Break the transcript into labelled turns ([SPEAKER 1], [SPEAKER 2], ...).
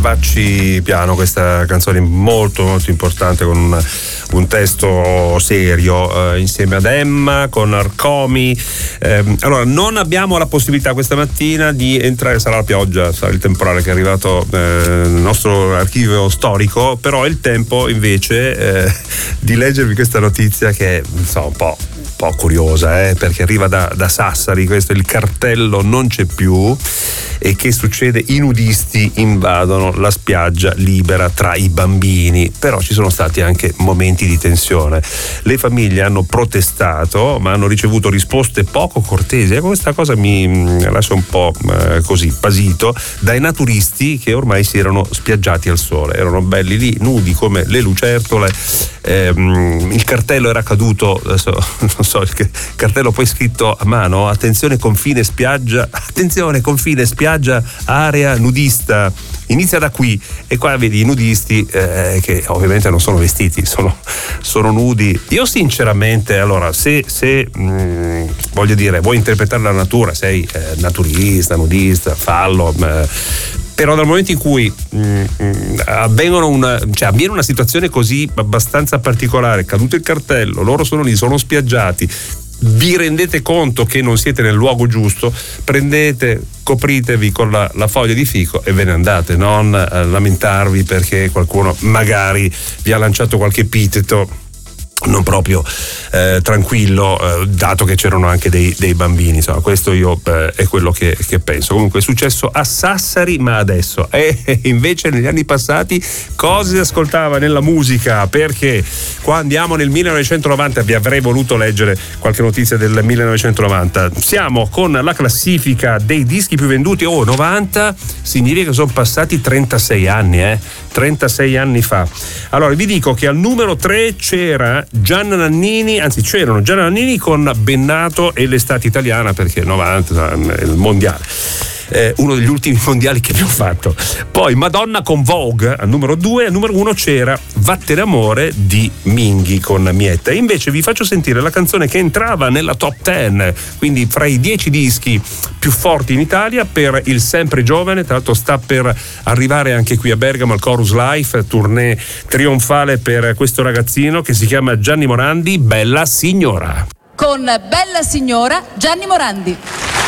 [SPEAKER 1] Vacci piano, questa canzone molto molto importante, con un testo serio, insieme ad Emma, con Arcomi. Allora, non abbiamo la possibilità questa mattina di entrare, sarà la pioggia, sarà il temporale che è arrivato nel nostro archivio storico, però è il tempo invece di leggervi questa notizia che è un po' curiosa, perché arriva da Sassari. Questo è il cartello non c'è più. E che succede? I nudisti invadono la spiaggia libera tra i bambini, però ci sono stati anche momenti di tensione. Le famiglie hanno protestato, ma hanno ricevuto risposte poco cortesi. Questa cosa mi lascia un po' così basito, dai naturisti che ormai si erano spiaggiati al sole, erano belli lì nudi come le lucertole. Il cartello era caduto, adesso non so, il cartello poi scritto a mano: attenzione confine spiaggia, area nudista, inizia da qui. E qua vedi i nudisti che ovviamente non sono vestiti, sono nudi. Io sinceramente, allora, se voglio dire, vuoi interpretare la natura, sei naturista, nudista, fallo, però dal momento in cui avviene una situazione così abbastanza particolare, caduto il cartello, loro sono lì, sono spiaggiati, vi rendete conto che non siete nel luogo giusto, prendete, copritevi con la foglia di fico e ve ne andate, non lamentarvi perché qualcuno magari vi ha lanciato qualche epiteto non proprio tranquillo, dato che c'erano anche dei bambini. Insomma, questo io è quello che penso. Comunque è successo a Sassari, ma adesso invece negli anni passati cosa si ascoltava nella musica? Perché qua andiamo nel 1990, vi avrei voluto leggere qualche notizia del 1990. Siamo con la classifica dei dischi più venduti. 90 significa che sono passati 36 anni, 36 anni fa. Allora vi dico che al numero 3 c'erano Gianna Nannini con Bennato e l'estate italiana, perché 90 è il mondiale, uno degli ultimi mondiali che abbiamo fatto. Poi Madonna con Vogue al numero 2, al numero 1 c'era Vattene amore di Minghi con Mietta. E invece vi faccio sentire la canzone che entrava nella top 10, quindi fra i 10 dischi più forti in Italia per il sempre giovane. Tra l'altro sta per arrivare anche qui a Bergamo al Chorus Life, tournée trionfale per questo ragazzino che si chiama Gianni Morandi. Bella signora.
[SPEAKER 2] Con Bella signora, Gianni Morandi.